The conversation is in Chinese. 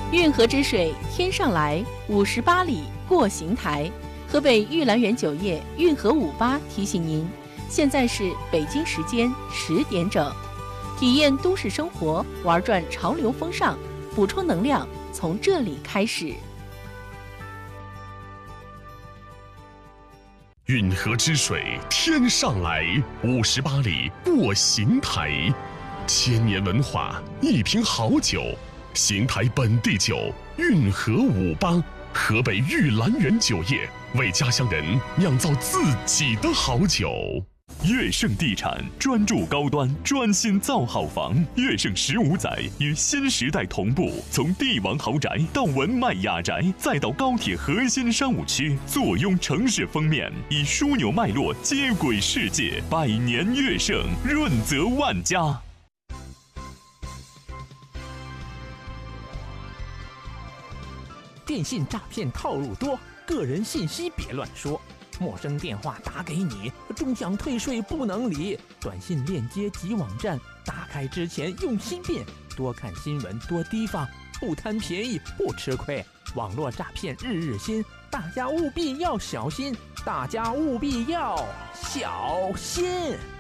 运河之水天上来，58里过邢台。河北玉兰园酒业运河58提醒您，现在是北京时间10点整，体验都市生活，玩转潮流风尚，补充能量从这里开始。 运河之水天上来，58里过邢台。千年文化，一瓶好酒，邢台本地酒运河58，河北玉兰园酒业为家乡人酿造自己的好酒。 悦盛地产专注高端，专心造好房。悦盛15载与新时代同步，从帝王豪宅到文迈雅宅，再到高铁核心商务区，坐拥城市封面，以枢纽脉络接轨世界。百年悦盛，润泽万家。 电信诈骗套路多，个人信息别乱说。陌生电话打给你，终享退税不能理。短信链接及网站，打开之前用心辨，多看新闻，多提防，不贪便宜不吃亏。网络诈骗日日新，大家务必要小心，大家务必要小心。